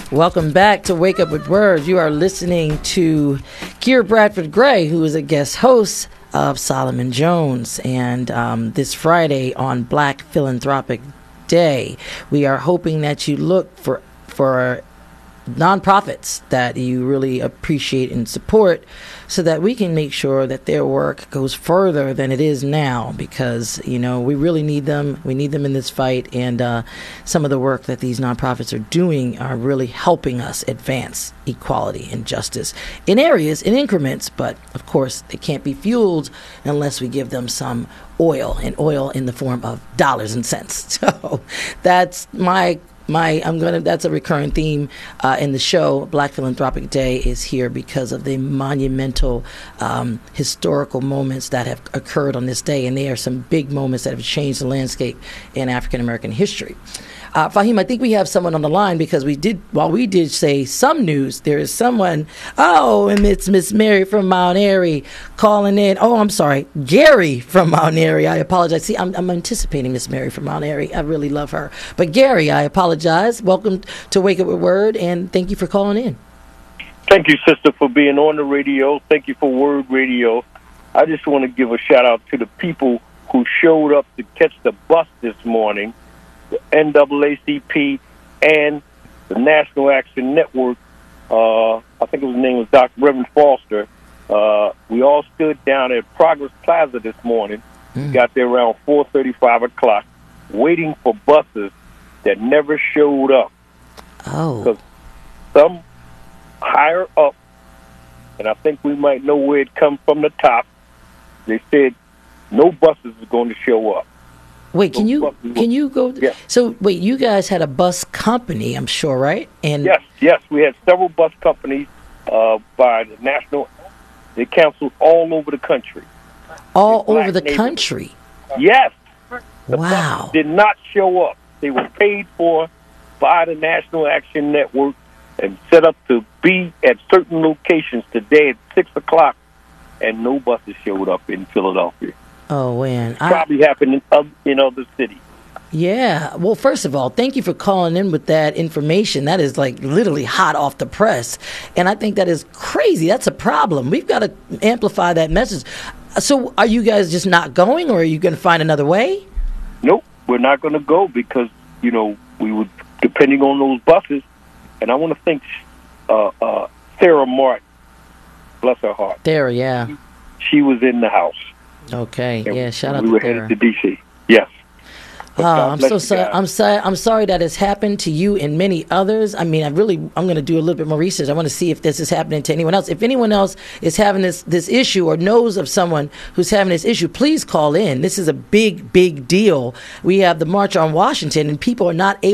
Welcome back to Wake Up with Words. You are listening to Keir Bradford Gray, who is a guest host of Solomon Jones. And this Friday on Black Philanthropic Day, we are hoping that you look for nonprofits that you really appreciate and support so that we can make sure that their work goes further than it is now, because we really need them. We need them in this fight, and some of the work that these nonprofits are doing are really helping us advance equality and justice in areas, in increments, but of course they can't be fueled unless we give them some oil, and oil in the form of dollars and cents. So that's that's a recurring theme in the show. Black Philanthropic Day is here because of the monumental historical moments that have occurred on this day, and there are some big moments that have changed the landscape in African American history. Fahim, I think we have someone on the line, because while we did say some news, there is someone, and it's Miss Mary from Mount Airy calling in. I'm sorry, Gary from Mount Airy. I apologize. See, I'm anticipating Miss Mary from Mount Airy. I really love her. But Gary, I apologize. Welcome to Wake Up with Word, and thank you for calling in. Thank you, sister, for being on the radio. Thank you for Word Radio. I just want to give a shout-out to the people who showed up to catch the bus this morning, the NAACP and the National Action Network. I think his name was Dr. Reverend Foster. We all stood down at Progress Plaza this morning. Got there around 4:35 o'clock, waiting for buses that never showed up. Because some higher up, and I think we might know where it comes from the top, they said no buses are going to show up. Wait, can you go? Yeah. So, wait, you guys had a bus company, I'm sure, right? And yes, we had several bus companies by the national. They canceled all over the country. All over the country? Yes. The wow. buses did not show up. They were paid for by the National Action Network and set up to be at certain locations today at 6 o'clock, and no buses showed up in Philadelphia. Oh, man. Probably happened in other cities. Yeah. Well, first of all, thank you for calling in with that information. That is like literally hot off the press. And I think that is crazy. That's a problem. We've got to amplify that message. So are you guys just not going, or are you going to find another way? Nope. We're not going to go because, we would, depending on those buses. And I want to thank Sarah Martin, bless her heart. Sarah, yeah. She was in the house. Okay, yeah, shout out to Sarah. We were headed to D.C., yes. I'm so sorry. I'm sorry that has happened to you and many others. I mean, I'm going to do a little bit more research. I want to see if this is happening to anyone else. If anyone else is having this issue or knows of someone who's having this issue, please call in. This is a big, big deal. We have the March on Washington, and people are not able